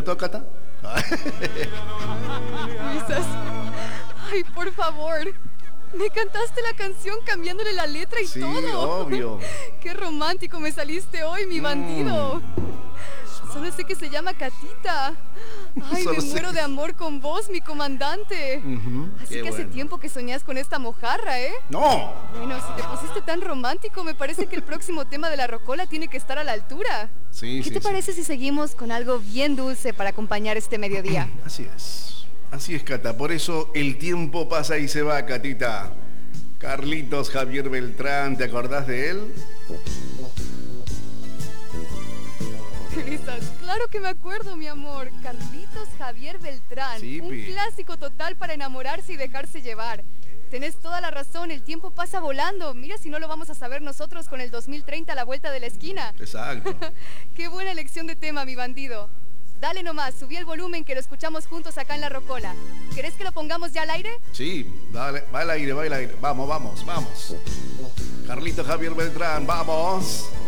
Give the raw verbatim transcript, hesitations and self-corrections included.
gustó, Cata? Luisas, ay, por favor. Me cantaste la canción cambiándole la letra y sí, todo. Obvio. Qué romántico me saliste hoy, mi bandido. Mm. Solo sé que se llama Catita. Ay, Solo me sé. muero de amor con vos, mi comandante. Uh-huh. Así Qué que bueno. Hace tiempo que soñás con esta mojarra, ¿eh? ¡No! Bueno, si te pusiste tan romántico, me parece que el próximo tema de la rocola tiene que estar a la altura. Sí, ¿Qué sí, te sí. parece si seguimos con algo bien dulce para acompañar este mediodía? Así es. Así es, Cata. Por eso el tiempo pasa y se va, Catita. Carlitos Javier Beltrán, ¿te acordás de él? Luisas, claro que me acuerdo, mi amor. Carlitos Javier Beltrán. Sí, un clásico total para enamorarse y dejarse llevar. Tenés toda la razón, el tiempo pasa volando. Mira si no lo vamos a saber nosotros con el dos mil treinta a la vuelta de la esquina. Exacto. Qué buena elección de tema, mi bandido. Dale nomás, subí el volumen que lo escuchamos juntos acá en La Rocola. ¿Querés que lo pongamos ya al aire? Sí, dale, va al aire, va al aire. Vamos, vamos, vamos. Carlitos Javier Beltrán, vamos.